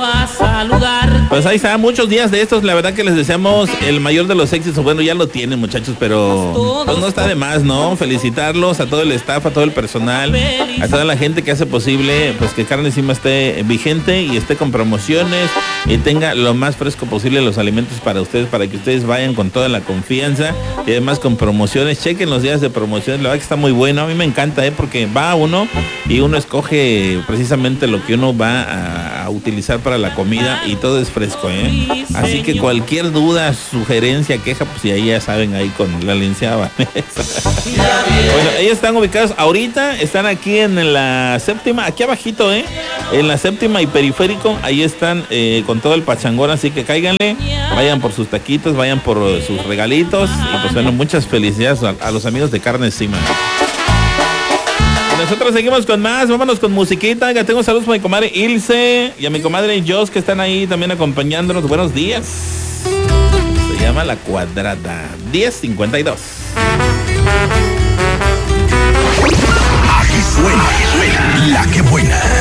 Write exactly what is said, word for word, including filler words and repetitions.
a saludar. Pues ahí está, muchos días de estos, la verdad que les deseamos el mayor de los éxitos. Bueno, ya lo tienen, muchachos, pero pues no está de más, ¿no? Felicitarlos a todo el staff, a todo el personal, a toda la gente que hace posible pues que Carne Encima esté vigente y esté con promociones y tenga lo más fresco posible los alimentos para ustedes, para que ustedes vayan con toda la confianza y además con promociones. Chequen los días de promociones, la verdad que está muy bueno. A mí me encanta, ¿eh? Porque va uno y uno escoge precisamente lo que uno va a, a utilizar para la comida y todo es fresco, ¿eh? Así que cualquier duda, sugerencia, queja, pues ahí ya saben, ahí con la licenciada Vanessa. Bueno, ellos están ubicados ahorita, están aquí en la séptima, aquí abajito, ¿eh? En la séptima y periférico, ahí están eh, con todo el pachangón, así que cáiganle, vayan por sus taquitos, vayan por sus regalitos y pues bueno, muchas felicidades a, a los amigos de Carne Encima. Nosotros seguimos con más, vámonos con musiquita. Ya tengo saludos para mi comadre Ilse y a mi comadre Jos que están ahí también acompañándonos. Buenos días. Se llama La Cuadrada diez cincuenta y dos.